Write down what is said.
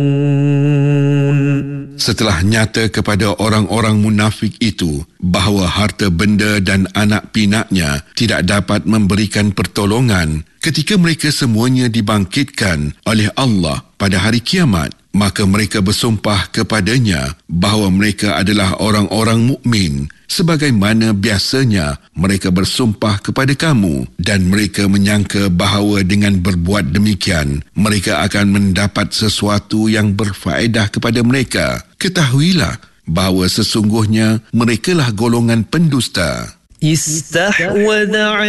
Setelah nyata kepada orang-orang munafik itu bahawa harta benda dan anak pinaknya tidak dapat memberikan pertolongan ketika mereka semuanya dibangkitkan oleh Allah pada hari kiamat, maka mereka bersumpah kepadanya bahawa mereka adalah orang-orang mukmin sebagaimana biasanya mereka bersumpah kepada kamu, dan mereka menyangka bahawa dengan berbuat demikian mereka akan mendapat sesuatu yang berfaedah kepada mereka. Ketahuilah bahawa sesungguhnya merekalah golongan pendusta. استحوذ